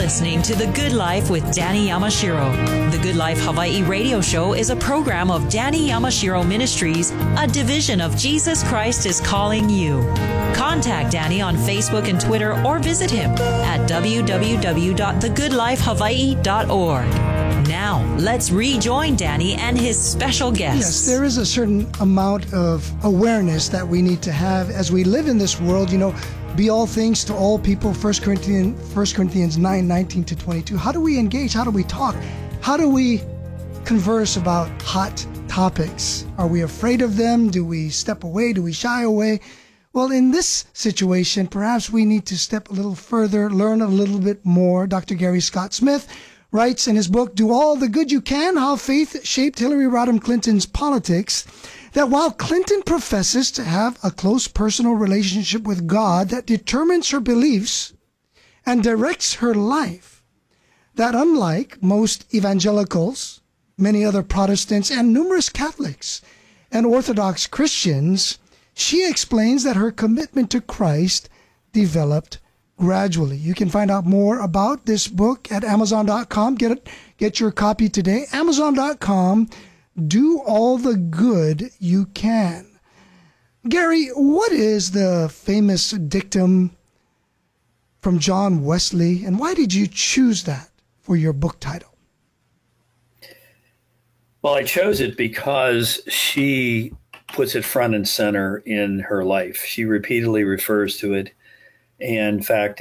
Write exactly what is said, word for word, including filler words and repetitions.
listening to The Good Life with Danny Yamashiro. The Good Life Hawaii radio show is a program of Danny Yamashiro Ministries, a division of Jesus Christ is Calling You. Contact Danny on Facebook and Twitter or visit him at w w w dot the good life hawaii dot org. Now, let's rejoin Danny and his special guests. Yes, there is a certain amount of awareness that we need to have as we live in this world. You know, be all things to all people, First Corinthians, First Corinthians nine, nineteen to twenty-two. How do we engage? How do we talk? How do we converse about hot topics? Are we afraid of them? Do we step away? Do we shy away? Well, in this situation, perhaps we need to step a little further, learn a little bit more. Doctor Gary Scott Smith writes in his book, Do All the Good You Can, How Faith Shaped Hillary Rodham Clinton's Politics, that while Clinton professes to have a close personal relationship with God that determines her beliefs and directs her life, that unlike most evangelicals, many other Protestants, and numerous Catholics and Orthodox Christians, she explains that her commitment to Christ developed gradually. You can find out more about this book at amazon dot com. Get it, get your copy today. amazon dot com. Do all the good you can. Gary, what is the famous dictum from John Wesley, and why did you choose that for your book title? Well, I chose it because she puts it front and center in her life. She repeatedly refers to it. And in fact,